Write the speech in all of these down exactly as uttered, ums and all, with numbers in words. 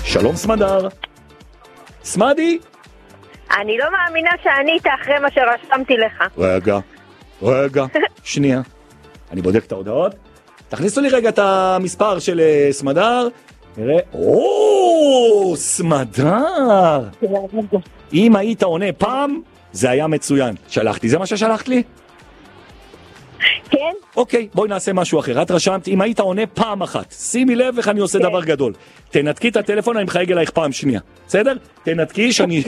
שלום סמדר. סמדי? אני לא מאמינה שאני איתה אחרי מה שרשמתי לך. רגע, רגע, שנייה. אני בודק את ההודעות. תכניסו לי רגע את המספר של סמדר. נראה, או, סמדר. אם היית עונה פעם, זה היה מצוין. שלחתי, זה מה ששלחת לי? כן. אוקיי, בואי נעשה משהו אחר. את רשמת, אם היית עונה פעם אחת, שימי לב איך אני עושה דבר גדול. תנתקי את הטלפון, אני מחייג אלייך פעם שנייה. בסדר? תנתקי שאני...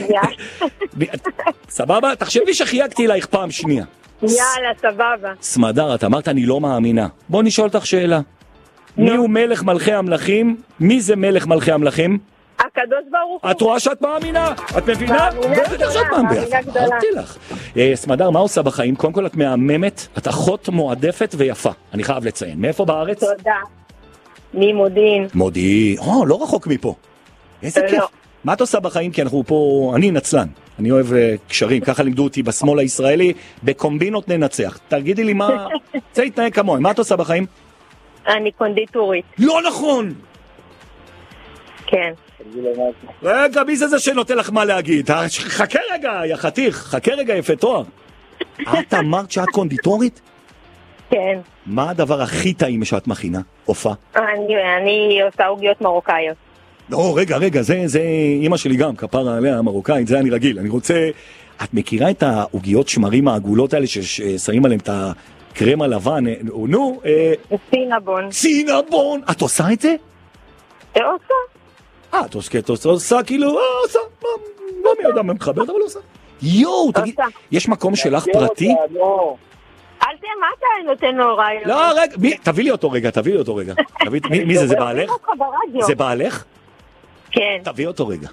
סבבה? תחשבי שחייגתי אלייך פעם שנייה. יאללה, סבבה. סמדר, את אמרת אני לא מאמינה. בוא נשאול אותך שאלה. מי הוא מלך מלכי המלכים? מי זה מלך מלכי המלכים? הקדוש ברוך הוא. את רואה שאת מאמינה? את מבינה? בטח שאת מאמינה. אמרתי לך. סמדר, מה עושה בחיים? קודם כל את מהממת, את אחות מועדפת ויפה. אני חייב לציין. מאיפה בארץ? תודה. ממודיעין. מודיעין. או, לא רחוק מפה. איזה כיף. מה את עושה בחיים? כי אנחנו פה, אני נצלן. אני אוהב קשרים, ככה לימדו אותי בשמאל הישראלי, בקומבינות ננצח. תגידי לי מה... זה יתנהג כמוהם. מה את עושה בחיים? אני קונדיטורית. לא נכון! כן. רגע, מי זה זה שנותן לך מה להגיד? חכה רגע, יא חתיך, חכה רגע, יפה תואר. את אמרת שאת קונדיטורית? כן. מה הדבר הכי טעים שאת מכינה? אופה? אני, אני עושה עוגיות מרוקאיות. לא, רגע, רגע, זה, זה, אמא שלי גם, כפרה עליה, המרוקאית, זה אני רגיל. אני רוצה, את מכירה את העוגיות שמרים העגולות האלה ששמים עליהם את הקרם הלבן? נו, סינבון. סינבון! את עושה את זה? עושה. אה, את עושה, את עושה, כאילו, אה, עושה, לא מי יודע מה מחברת, אבל עושה. יואו, תגיד, יש מקום שלך פרטי? אל תהיה, מה אתה נותן לו רעיון? לא, רגע, תביא לי אותו רגע, תביא לי אותו רגע. מי זה, זה בעלך? זה בעלך? כן. תביא אותו רגע.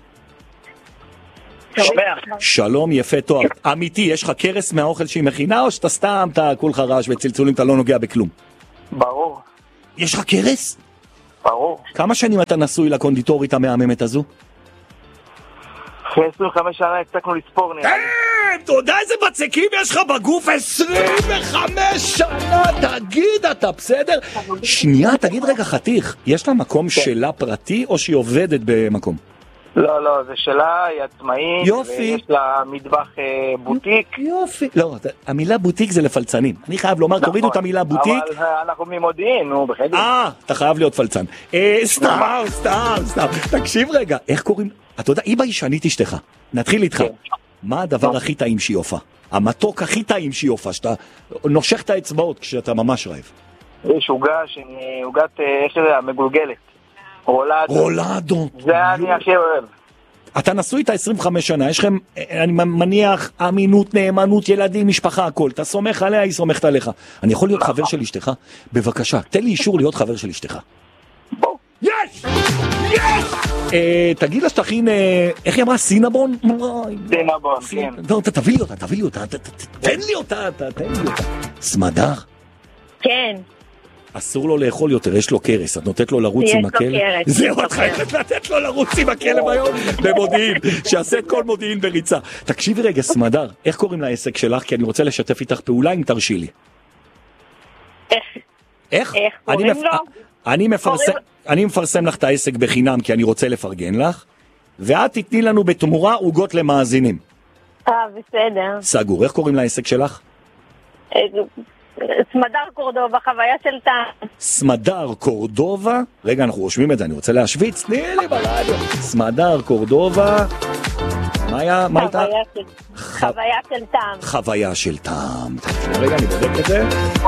שלום, יפה תואר. אמיתי, יש לך קרס מהאוכל שהיא מכינה, או שאתה סתם, אתה כולך רעש וצלצולים, אתה לא נוגע בכלום? ברור. יש לך קרס? ברור. כמה שנים אתה נשוי לקונדיטורית המהממת הזו? אחרי עשרים וחמש שנה הפסקנו לספור נראה. כן, אתה יודע איזה בצקים יש לך בגוף? עשרים וחמש שנה, תגיד, אתה בסדר? שנייה, תגיד רגע חתיך, יש לה מקום שלה פרטי או שהיא עובדת במקום? לא, לא, זה שלה, היא עצמאית. יופי. ויש לה מטבח בוטיק. יופי. לא, המילה בוטיק זה לפלצנים. אני חייב לומר, תורידו את המילה בוטיק. אבל אנחנו ממודיעין, נו, בחדר. אה, אתה חייב להיות פלצן. סתם, סתם, סתם. תקשיב רגע, איך קוראים? אתה יודע, היא ביישנית אשתך. נתחיל איתך. מה הדבר הכי טעים שהיא הופה? המתוק הכי טעים שהיא הופה, שאתה נושך את האצבעות כשאתה ממש רעב. יש עוגה, עוגת, איך שזה, המגולגלת. רולדו. רולדו. זה אני הכי אוהב. אתה נשוי איתה עשרים וחמש שנה, יש לכם, אני מניח, אמינות, נאמנות, ילדים, משפחה, הכל. אתה סומך עליה, היא סומכת עליך. אני יכול להיות חבר של אשתך? בבקשה, תן לי אישור להיות חבר של אשתך. בוא. יש! יש! תגיד לה שתכין, איך היא אמרה? סינבון? סינבון, כן. לא, תביא לי אותה, תביא לי אותה, תן לי אותה, תן לי אותה. סמדר? כן. אסור לו לאכול יותר, יש לו קרס, את נותנת לו לרוץ עם הכלב? זהו, את חייבת לתת לו לרוץ עם הכלב היום במודיעין, שעשה את כל מודיעין בריצה. תקשיבי רגע, סמדר, איך קוראים לעסק שלך? כי אני רוצה לשתף איתך פעולה אם תרשי לי. איך? איך? איך קוראים לו? אני מפרסם, אני מפרסם לך את העסק בחינם כי אני רוצה לפרגן לך, ואת תתני לנו בתמורה עוגות למאזינים. אה, בסדר. סגור, איך קוראים לעסק שלך? סמדר קורדובה, חוויה של טעם. סמדר קורדובה, רגע אנחנו רושמים את זה, אני רוצה להשוויץ, תני לי ברדיו. סמדר קורדובה, מה היה, מה הייתה? חוויה של טעם. חוויה של טעם. רגע, אני בודק את זה.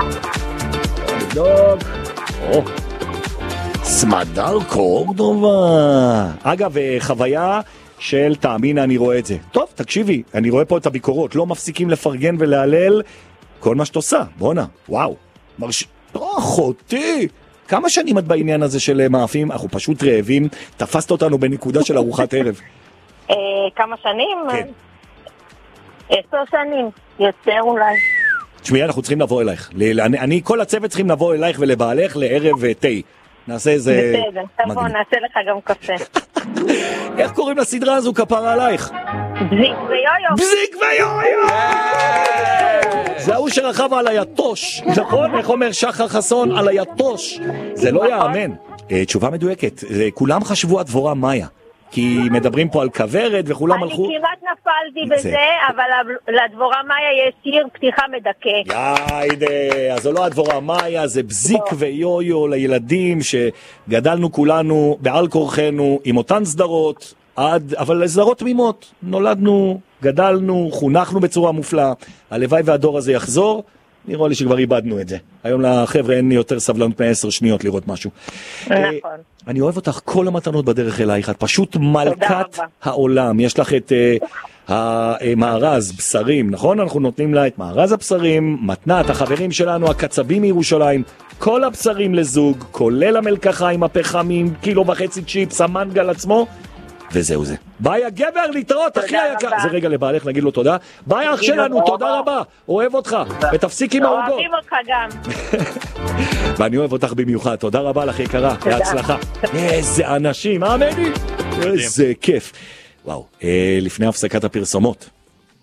נבדוק. או, סמדר קורדובה. אגב, חוויה של טעם, הנה אני רואה את זה. טוב, תקשיבי, אני רואה פה את הביקורות, לא מפסיקים לפרגן ולהלל כל מה שאת עושה, בונה, וואו, מרש... אחותי, כמה שנים את בעניין הזה של מאפים? אנחנו פשוט רעבים, תפסת אותנו בנקודה של ארוחת ערב. כמה שנים? כן. עשר שנים, יותר אולי. תשמעי, אנחנו צריכים לבוא אלייך. אני, כל הצוות צריכים לבוא אלייך ולבעלך לערב תה. נעשה איזה... בסדר, תבוא, נעשה לך גם קפה. איך קוראים לסדרה הזו כפרה עלייך? בזיק ויויו. בזיק ויויו! זה הוא שרכב על היתוש, נכון? איך אומר שחר חסון? על היתוש. זה לא יאמן. תשובה מדויקת, כולם חשבו הדבורה מאיה. כי מדברים פה על כוורת וכולם אני הלכו... כמעט נפלתי זה. בזה, אבל לדבורה מאיה יש שיר פתיחה מדכא. יאידה, אז זה לא הדבורה מאיה, זה בזיק ויו-יו לילדים שגדלנו כולנו בעל כורחנו עם אותן סדרות, עד, אבל סדרות תמימות, נולדנו, גדלנו, חונכנו בצורה מופלאה, הלוואי והדור הזה יחזור, נראה לי שכבר איבדנו את זה. היום לחבר'ה אין לי יותר סבלנות מעשר שניות לראות משהו. נכון. אני אוהב אותך, כל המתנות בדרך אלייך, את פשוט מלכת העולם. יש לך את המארז בשרים, נכון? אנחנו נותנים לה את מארז הבשרים, מתנת, החברים שלנו, הקצבים מירושלים, כל הבשרים לזוג, כולל המלקחיים, הפחמים, קילו וחצי צ'יפס, המנגל עצמו, וזהו זה. ביי הגבר, להתראות, אחי היקר. זה רגע לבעלך, נגיד לו תודה. ביי אח שלנו, תודה רבה. אוהב אותך. ותפסיק עם העוגות. אוהבים אותך גם. ואני אוהב אותך במיוחד. תודה רבה לך יקרה. בהצלחה. איזה אנשים, אה מני? איזה כיף. וואו, לפני הפסקת הפרסומות.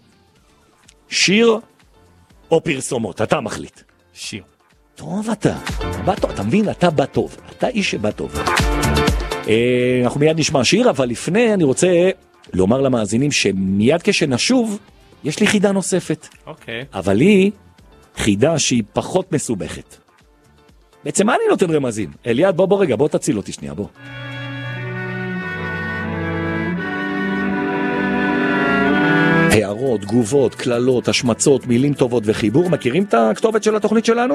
שיר או פרסומות? אתה מחליט. שיר. טוב אתה. בא טוב, אתה מבין? אתה בא טוב. אתה איש שבא טוב. אנחנו מיד נשמע שיר, אבל לפני אני רוצה לומר למאזינים שמיד כשנשוב, יש לי חידה נוספת. אוקיי. אבל היא חידה שהיא פחות מסובכת. בעצם מה אני נותן רמזים? אליעד, בוא בוא רגע, בוא תציל אותי שנייה, בוא. הערות, תגובות, כללות, השמצות, מילים טובות וחיבור, מכירים את הכתובת של התוכנית שלנו?